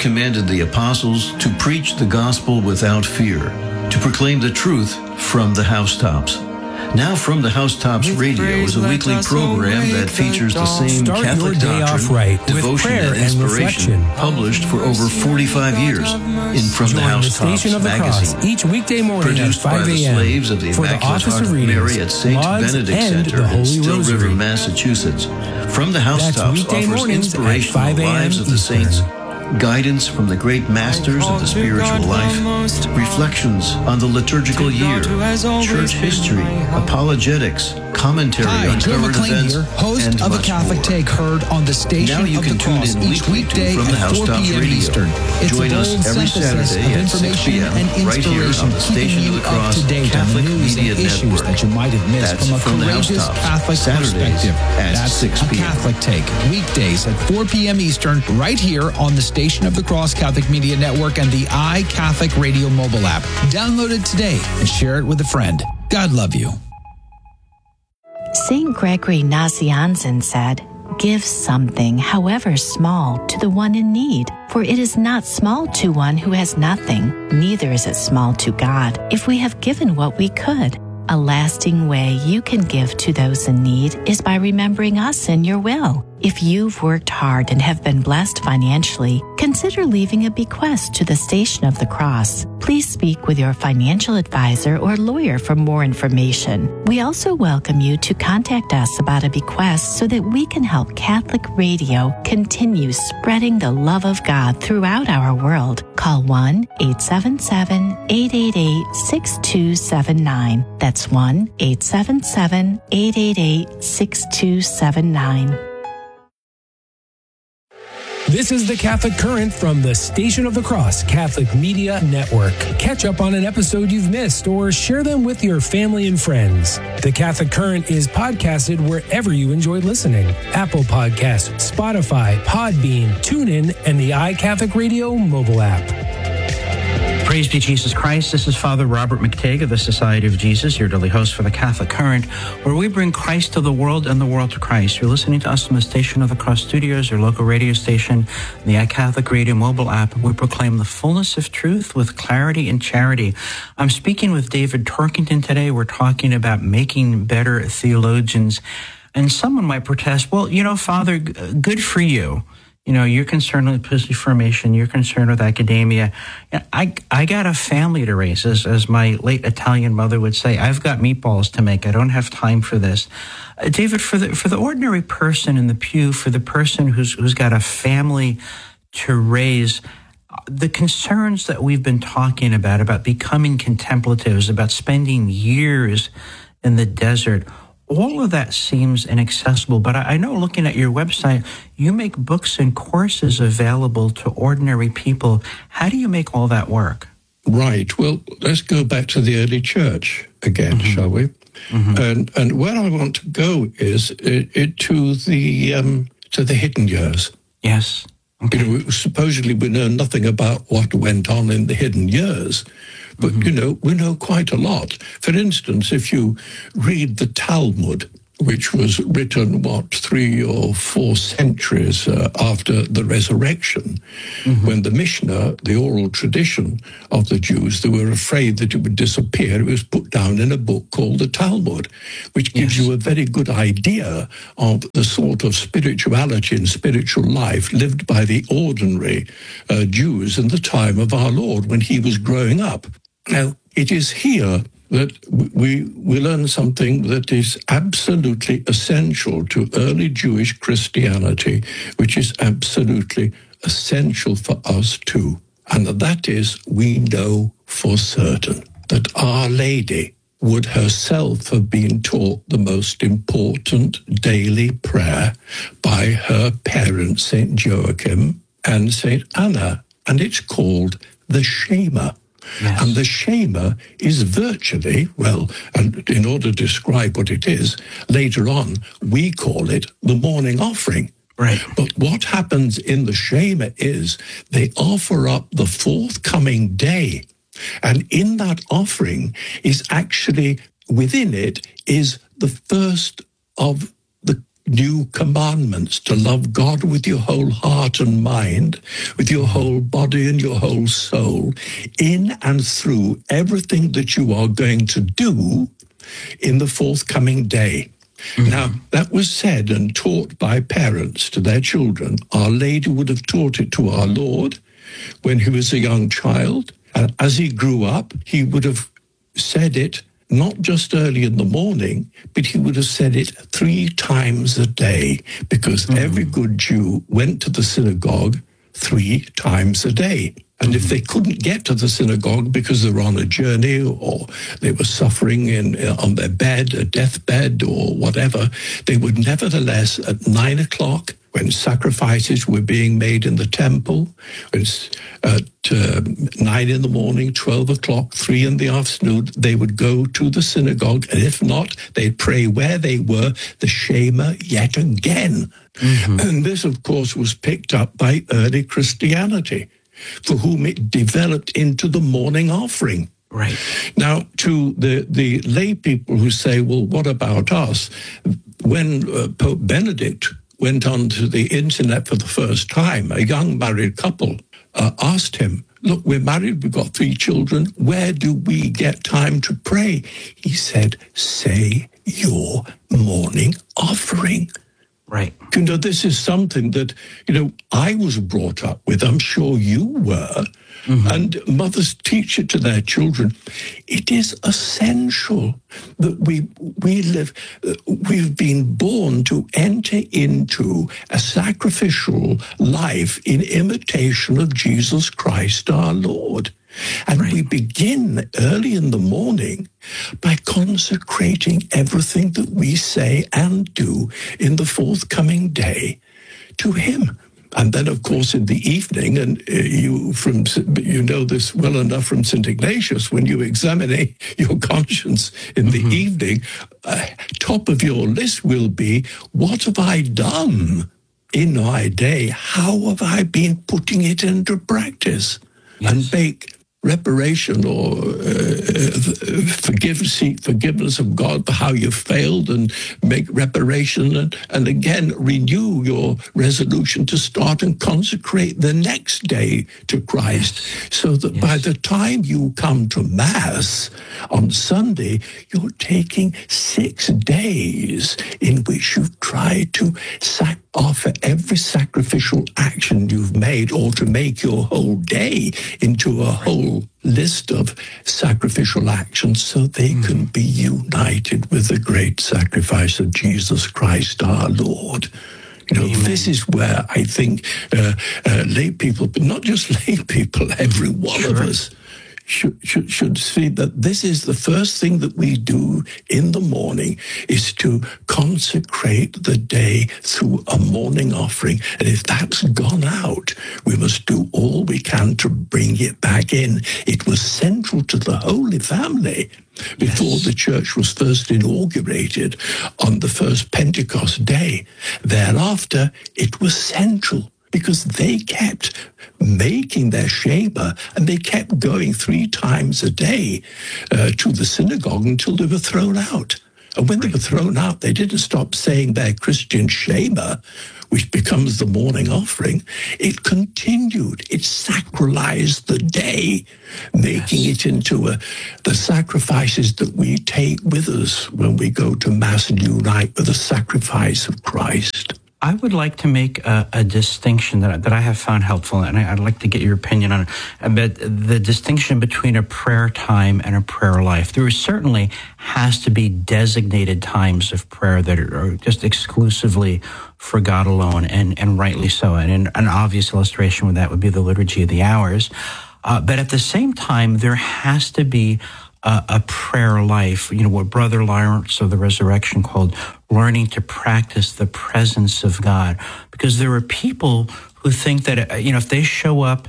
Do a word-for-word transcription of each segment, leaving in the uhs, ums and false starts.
commanded the apostles to preach the gospel without fear, to proclaim the truth from the housetops. Now From the Housetops Radio is a weekly program that features the same Start Catholic your day doctrine, off right devotion, with prayer and and inspiration, reflection. published for over forty-five years in From Join the Housetops Station of the magazine. Cross each weekday morning Produced at by five the a.m. slaves of the for the Immaculate Office Heart of of Readings, Mary at Saint Lauds, Benedict and Center the in Holy Still Rosary. River, Massachusetts. From the That's Housetops weekday offers mornings at inspiration on five the a.m. lives of the Eastern. saints, guidance from the great masters of the spiritual life, reflections on the liturgical year, church history, apologetics, commentary Hi, on Joe current McLean events, here, host and of A much Catholic more. Take, heard on the Station Now you of can the tune Cross in each weekly to weekday From the at four Housetops p.m. Radio. Eastern. It's Join a us bold every synthesis Saturday of at six information p.m. and right here inspiration, on the keeping Station you of the up Cross to date on the Catholic news Media and issues Network. that you might have missed That's from a From the courageous Housetops, Catholic Saturdays perspective. at That's six A p.m. Catholic Take, weekdays at four p.m. Eastern, right here on the Station of the Cross Catholic Media Network and the iCatholic Radio mobile app. Download it today and share it with a friend. God love you. Saint Gregory Nazianzen said, "Give something, however small, to the one in need, for it is not small to one who has nothing, neither is it small to God, if we have given what we could." A lasting way you can give to those in need is by remembering us in your will. If you've worked hard and have been blessed financially, consider leaving a bequest to the Station of the Cross. Please speak with your financial advisor or lawyer for more information. We also welcome you to contact us about a bequest so that we can help Catholic Radio continue spreading the love of God throughout our world. Call one eight seven seven, eight eight eight, six two seven nine. That's one eight seven seven, eight eight eight, six two seven nine. This is the Catholic Current from the Station of the Cross Catholic Media Network. Catch up on an episode you've missed or share them with your family and friends. The Catholic Current is podcasted wherever you enjoy listening. Apple Podcasts, Spotify, Podbean, TuneIn, and the iCatholic Radio mobile app. Praise be Jesus Christ. This is Father Robert McTague of the Society of Jesus, your daily host for the Catholic Current, where we bring Christ to the world and the world to Christ. You're listening to us from the Station of the Cross Studios, your local radio station, the iCatholic Radio mobile app. We proclaim the fullness of truth with clarity and charity. I'm speaking with David Torkington today. We're talking about making better theologians. And someone might protest, well, you know, Father, good for you. You know, you're concerned with episcopal formation. You're concerned with academia. I I got a family to raise, as, as my late Italian mother would say. I've got meatballs to make. I don't have time for this. Uh, David, for the for the ordinary person in the pew, for the person who's who's got a family to raise, the concerns that we've been talking about, about becoming contemplatives, about spending years in the desert, all of that seems inaccessible, but I know, looking at your website, you make books and courses available to ordinary people. How do you make all that work? Right. Well, let's go back to the early church again, mm-hmm. shall we? Mm-hmm. And and where I want to go is it, it to the um, to the hidden years. Yes. Okay. You know, supposedly we know nothing about what went on in the hidden years. But, mm-hmm. you know, we know quite a lot. For instance, if you read the Talmud, which was written, what, three or four centuries uh, after the resurrection, mm-hmm. when the Mishnah, the oral tradition of the Jews, they were afraid that it would disappear, it was put down in a book called the Talmud, which gives yes. you a very good idea of the sort of spirituality and spiritual life lived by the ordinary uh, Jews in the time of our Lord when he was growing up. Now, it is here that we we learn something that is absolutely essential to early Jewish Christianity, which is absolutely essential for us too. And that is, we know for certain that Our Lady would herself have been taught the most important daily prayer by her parents, Saint Joachim and Saint Anna, and it's called the Shema. Yes. And the Shema is virtually, well, and in order to describe what it is, later on, we call it the morning offering. Right. But what happens in the Shema is they offer up the forthcoming day. And in that offering is actually, within it, is the first of the new commandments, to love God with your whole heart and mind, with your whole body and your whole soul, in and through everything that you are going to do in the forthcoming day. Mm-hmm. Now, that was said and taught by parents to their children. Our Lady would have taught it to our Lord when he was a young child. And as he grew up, he would have said it not just early in the morning, but he would have said it three times a day, because mm-hmm. every good Jew went to the synagogue three times a day. And mm-hmm. if they couldn't get to the synagogue because they were on a journey or they were suffering in on their bed, a deathbed or whatever, they would nevertheless, at nine o'clock, when sacrifices were being made in the temple, at uh, nine in the morning, twelve o'clock, three in the afternoon, they would go to the synagogue, and if not, they'd pray where they were, the Shema yet again. Mm-hmm. And this, of course, was picked up by early Christianity, for whom it developed into the morning offering. Right. Now, to the, the lay people who say, well, what about us? When uh, Pope Benedict went onto the internet for the first time, a young married couple uh, asked him, look, we're married, we've got three children, where do we get time to pray? He said, say your morning offering. Right. You know, this is something that, you know, I was brought up with. I'm sure you were. Mm-hmm. And mothers teach it to their children. It is essential that we we live, uh, we've been born to enter into a sacrificial life in imitation of Jesus Christ our Lord. And right. we begin early in the morning by consecrating everything that we say and do in the forthcoming day to him. And then, of course, in the evening, and you from you know this well enough from Saint Ignatius, when you examine your conscience in the mm-hmm. evening, uh, top of your list will be, what have I done in my day? How have I been putting it into practice? Yes. And make reparation or uh, forgive, seek forgiveness of God for how you failed, and make reparation, and, and again renew your resolution to start and consecrate the next day to Christ, so that yes. by the time you come to Mass on Sunday, you're taking six days in which you've tried to sac- offer every sacrificial action you've made, or to make your whole day into a whole list of sacrificial actions, so they mm. can be united with the great sacrifice of Jesus Christ our Lord. You know, Amen. This is where I think uh, uh, lay people, but not just lay people, every one sure. of us, Should, should should see that this is the first thing that we do in the morning, is to consecrate the day through a morning offering. And if that's gone out, we must do all we can to bring it back in. It was central to the Holy Family before yes. the church was first inaugurated on the first Pentecost day. Thereafter, it was central, because they kept making their Shema, and they kept going three times a day uh, to the synagogue until they were thrown out. And when they were thrown out, they didn't stop saying their Christian Shema, which becomes the morning offering. It continued. It sacralized the day, making yes. it into a, the sacrifices that we take with us when we go to Mass and unite with the sacrifice of Christ. I would like to make a, a distinction that, that I have found helpful, and I, I'd like to get your opinion on it, about the distinction between a prayer time and a prayer life. There certainly has to be designated times of prayer that are just exclusively for God alone, and, and rightly so. And an, an obvious illustration of that would be the Liturgy of the Hours. Uh, but at the same time, there has to be a, a prayer life, you know, what Brother Lawrence of the Resurrection called learning to practice the presence of God. Because there are people who think that, you know, if they show up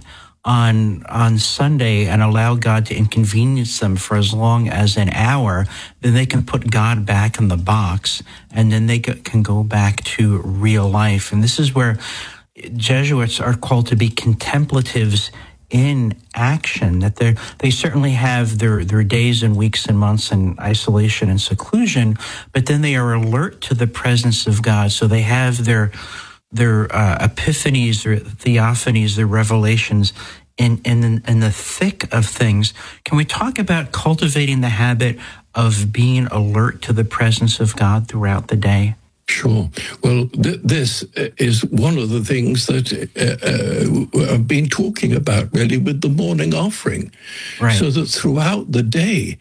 on on Sunday and allow God to inconvenience them for as long as an hour, then they can put God back in the box, and then they can go back to real life. And this is where Jesuits are called to be contemplatives in action, that they they certainly have their, their days and weeks and months in isolation and seclusion, but then they are alert to the presence of God. So they have their their uh, epiphanies, their theophanies, their revelations in, in, in the thick of things. Can we talk about cultivating the habit of being alert to the presence of God throughout the day? Sure. Well, th- this is one of the things that uh, uh, I've been talking about, really, with the morning offering. Right. So that throughout the day,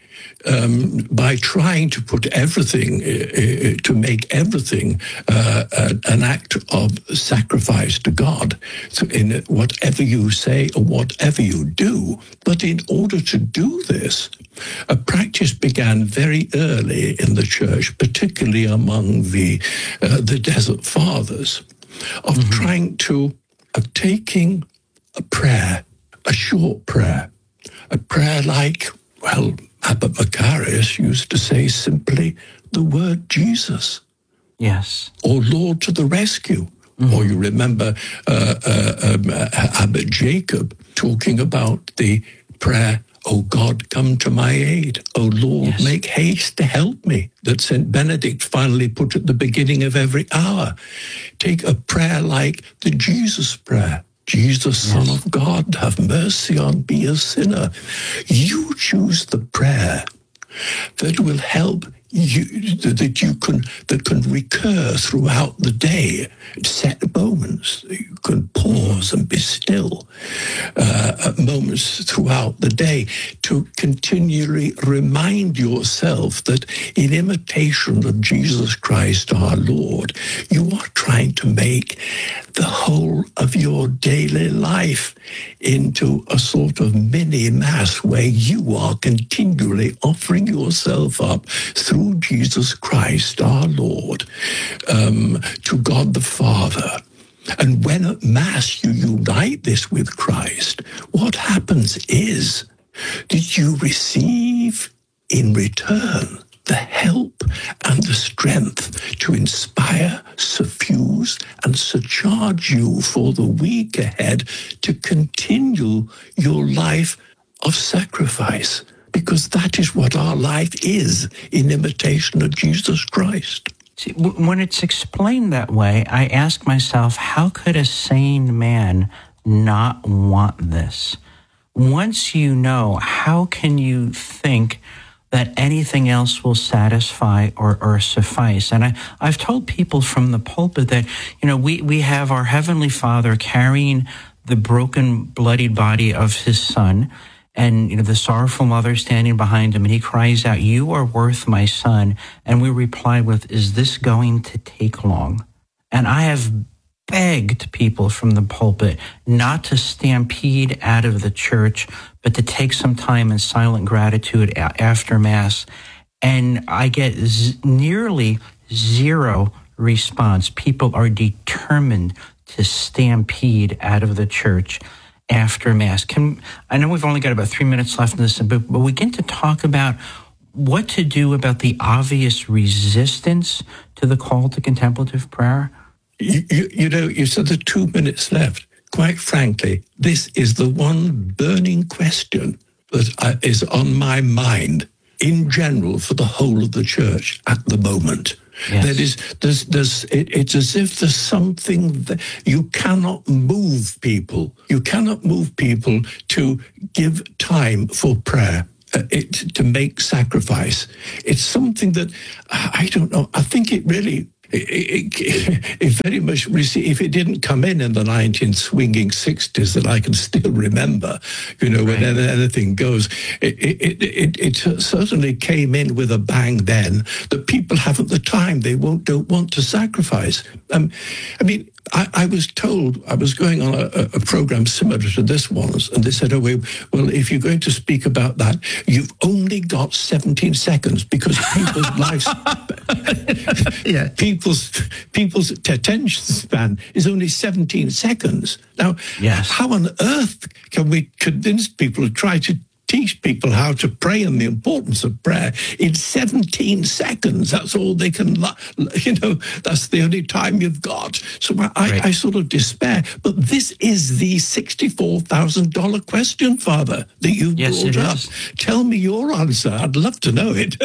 um, by trying to put everything, uh, to make everything uh, an act of sacrifice to God, so in whatever you say or whatever you do. But in order to do this, a practice began very early in the church, particularly among the uh, the Desert Fathers, of mm-hmm. trying to, of taking a prayer, a short prayer, a prayer like, well, Abbot Macarius used to say simply the word Jesus. Yes. Or Lord to the rescue. Mm-hmm. Or you remember uh, uh, um, uh, Abbot Jacob talking about the prayer, "Oh God, come to my aid. Oh Lord, yes. make haste to help me," that Saint Benedict finally put at the beginning of every hour. Take a prayer like the Jesus prayer. Jesus, yes. Son of God, have mercy on me, a sinner. You choose the prayer that will help you, that you can, that can recur throughout the day, set moments. You can pause and be still, uh, at moments throughout the day, to continually remind yourself that in imitation of Jesus Christ our Lord, you are trying to make the whole of your daily life into a sort of mini mass where you are continually offering yourself up through Jesus Christ our Lord um, to God the Father. And when at Mass you unite this with Christ, what happens is that you receive in return the help and the strength to inspire, suffuse, and surcharge you for the week ahead to continue your life of sacrifice, because that is what our life is in imitation of Jesus Christ. See, when it's explained that way, I ask myself, how could a sane man not want this? Once you know, how can you think that anything else will satisfy or, or suffice? And I, I've told people from the pulpit that, you know, we, we have our Heavenly Father carrying the broken, bloodied body of his Son, and, you know, the sorrowful mother standing behind him, and he cries out, "You are worth my son." And we reply with, "Is this going to take long?" And I have begged people from the pulpit not to stampede out of the church, but to take some time in silent gratitude after Mass. And I get z- nearly zero response. People are determined to stampede out of the church after Mass. Can, I know we've only got about three minutes left in this, but, but we get to talk about what to do about the obvious resistance to the call to contemplative prayer. You, you, you know, you said the two minutes left. Quite frankly, this is the one burning question that uh, is on my mind in general for the whole of the church at the moment. Yes. That is, there's, there's, it, it's as if there's something that you cannot move people. You cannot move people to give time for prayer, uh, it, to make sacrifice. It's something that, I don't know, I think it really... It, it, it very much, if it didn't come in in the nineteen swinging sixties that I can still remember, you know, right. when anything goes, it, it, it, it certainly came in with a bang then that people haven't the time, they won't, don't want to sacrifice. Um, I mean, I, I was told, I was going on a, a program similar to this one, and they said, oh, well, if you're going to speak about that, you've only got seventeen seconds because people's lives, yeah. people's, people's attention span is only seventeen seconds. Now, yes. how on earth can we convince people to try to teach people how to pray and the importance of prayer in seventeen seconds. That's all they can, you know, that's the only time you've got. So I, right. I, I sort of despair. But this is the sixty-four thousand dollars question, Father, that you yes, brought up. Is. Tell me your answer. I'd love to know it.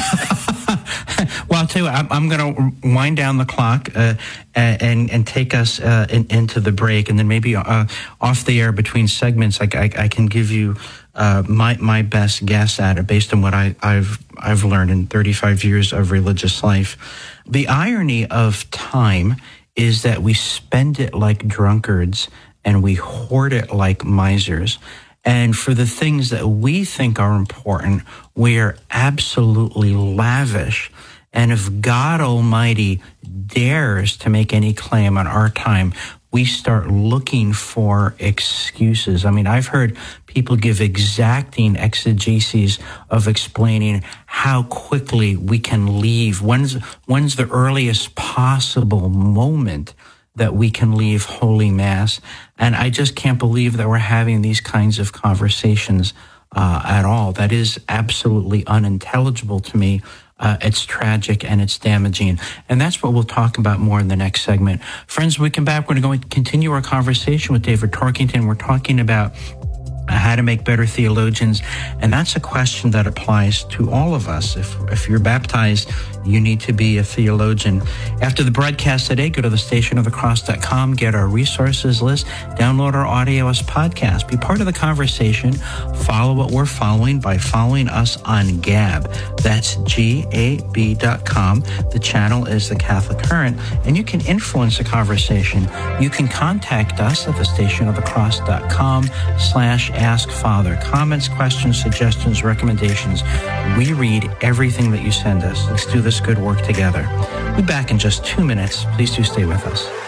Well, I'll tell you, I'm, I'm going to wind down the clock uh, and and take us uh, in, into the break, and then maybe uh, off the air between segments, I, I, I can give you uh, my my best guess at it based on what I, I've I've learned in thirty-five years of religious life. The irony of time is that we spend it like drunkards and we hoard it like misers. And for the things that we think are important, we are absolutely lavish. And if God Almighty dares to make any claim on our time, we start looking for excuses. I mean, I've heard people give exacting exegeses of explaining how quickly we can leave. When's, when's the earliest possible moment that we can leave Holy Mass? And I just can't believe that we're having these kinds of conversations uh, at all. That is absolutely unintelligible to me. Uh, it's tragic and it's damaging. And that's what we'll talk about more in the next segment. Friends, when we come back, we're going to continue our conversation with David Torkington. We're talking about how to make better theologians. And that's a question that applies to all of us. If if you're baptized, you need to be a theologian. After the broadcast today, go to the station of the cross dot com, get our resources list, download our audio as podcast. Be part of the conversation. Follow what we're following by following us on Gab. That's G A B dot com. The channel is The Catholic Current, and you can influence the conversation. You can contact us at the station of the cross dot com slash Ask Father. Comments, questions, suggestions, recommendations. We read everything that you send us. Let's do this good work together. We'll be back in just two minutes. Please do stay with us.